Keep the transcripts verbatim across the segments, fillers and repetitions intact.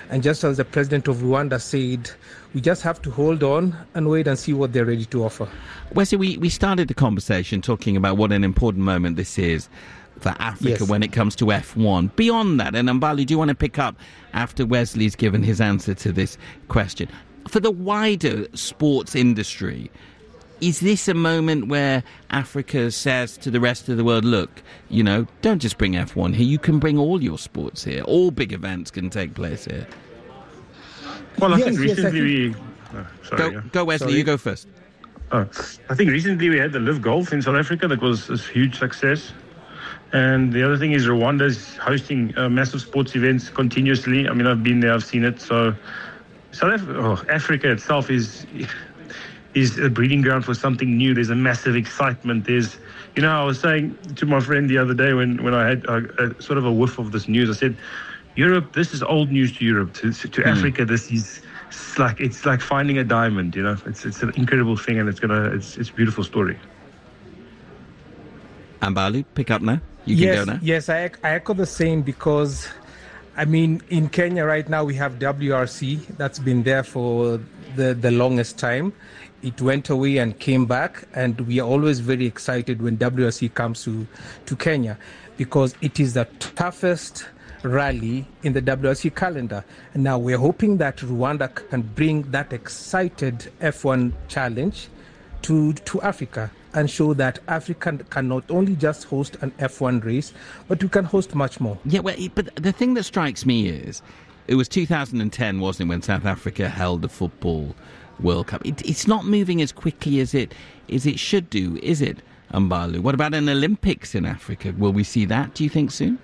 And just as the president of Rwanda said, we just have to hold on and wait and see what they're ready to offer. Wesley, we, we started the conversation talking about what an important moment this is for Africa Yes. when it comes to F one. Beyond that, and Mbali, do you want to pick up after Wesley's given his answer to this question? For the wider sports industry, is this a moment where Africa says to the rest of the world, look, you know, don't just bring F one here, you can bring all your sports here. All big events can take place here. Well, I Yes, think yes, I recently think- we... Oh, sorry, Go, yeah. go Wesley, Sorry. you go first. Oh, I think recently we had the Live Golf in South Africa. That was a huge success. And the other thing is Rwanda's hosting uh, massive sports events continuously. I mean, I've been there, I've seen it. So South Af- oh, Africa itself is is a breeding ground for something new. There's a massive excitement. There's, you know, I was saying to my friend the other day when, when I had a, a, sort of a whiff of this news, I said, Europe, this is old news to Europe. To, to mm. Africa, this is it's like it's like finding a diamond. You know, it's it's an incredible thing, and it's gonna it's it's a beautiful story. Mbali, pick up now. You can yes, go now. Yes, I, I echo the same because, I mean, in Kenya right now we have W R C that's been there for the, the longest time. It went away and came back, and we are always very excited when W R C comes to, to Kenya because it is the toughest rally in the W R C calendar. And now we're hoping that Rwanda can bring that excited F one challenge to to Africa and show that Africa can not only just host an F one race, but we can host much more. Yeah, well, but the thing that strikes me is, it was two thousand ten, wasn't it, when South Africa held the Football World Cup? It, it's not moving as quickly as it as it should do, is it, Mbali? What about an Olympics in Africa? Will we see that, do you think, soon?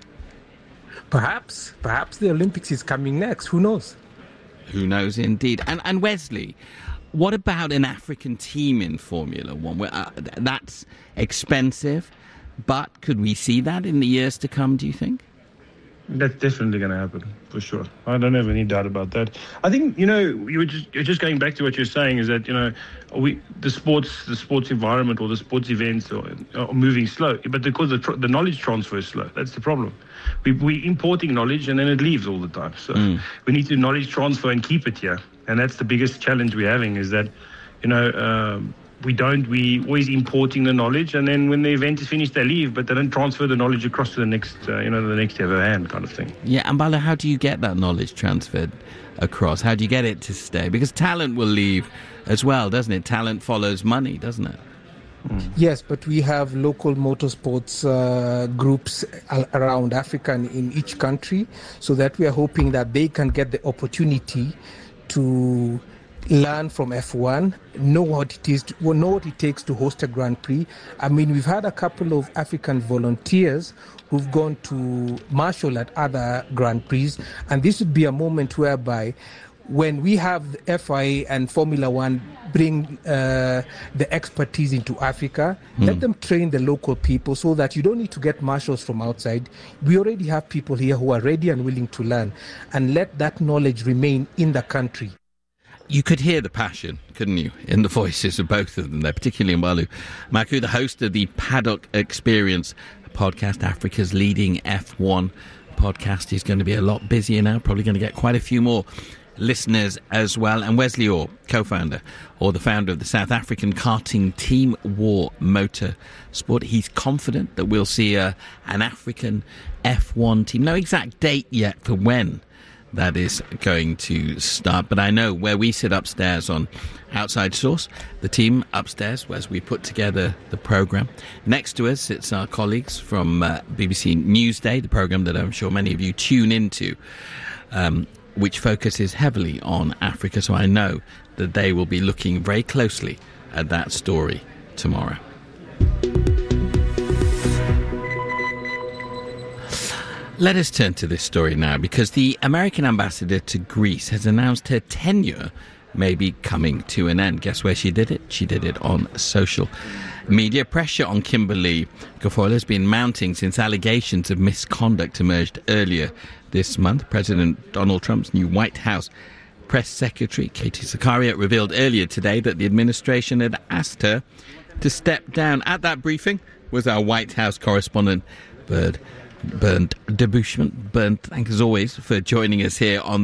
Perhaps, perhaps the Olympics is coming next. Who knows? Who knows, indeed. And and Wesley, what about an African team in Formula One? Well, uh, that's expensive, but could we see that in the years to come, do you think? That's definitely going to happen, for sure. I don't have any doubt about that. I think, you know, you were just, you're just going back to what you're saying is that, you know, we the sports the sports environment or the sports events are, are moving slow, but because the, the knowledge transfer is slow. That's the problem. We, we're importing knowledge and then it leaves all the time. So mm. we need to knowledge transfer and keep it here. And that's the biggest challenge we're having is that, you know, um, we don't, we always importing the knowledge, and then when the event is finished, they leave, but they don't transfer the knowledge across to the next, uh, you know, the next other hand kind of thing. Yeah, Mbala, how do you get that knowledge transferred across? How do you get it to stay? Because talent will leave as well, doesn't it? Talent follows money, doesn't it? Mm. Yes, but we have local motorsports uh, groups around Africa and in each country, so that we are hoping that they can get the opportunity to learn from F one, know what it is, to, well, know what it takes to host a Grand Prix. I mean, we've had a couple of African volunteers who've gone to marshal at other Grand Prix, and this would be a moment whereby when we have the F I A and Formula One bring uh, the expertise into Africa, mm. let them train the local people so that you don't need to get marshals from outside. We already have people here who are ready and willing to learn, and let that knowledge remain in the country. You could hear the passion, couldn't you, in the voices of both of them there, particularly Mbalu Maku, the host of the Paddock Experience podcast, Africa's leading F one podcast. He's going to be a lot busier now, probably going to get quite a few more listeners as well. And Wesley Orr, co-founder or the founder of the South African karting team War Motorsport. He's confident that we'll see a, an African F one team. No exact date yet for when that is going to start, but I know where we sit upstairs on Outside Source, the team upstairs, as we put together the programme. Next to us sits our colleagues from uh, B B C Newsday, the programme that I'm sure many of you tune into, um, which focuses heavily on Africa, so I know that they will be looking very closely at that story tomorrow. Let us turn to this story now, because the American ambassador to Greece has announced her tenure may be coming to an end. Guess where she did it? She did it on social media. Pressure on Kimberly Guilfoyle has been mounting since allegations of misconduct emerged earlier this month. President Donald Trump's new White House press secretary, Katie Zakaria, revealed earlier today that the administration had asked her to step down. At that briefing was our White House correspondent, Bird Bernd Debusschmann. Bernd, thank as always for joining us here on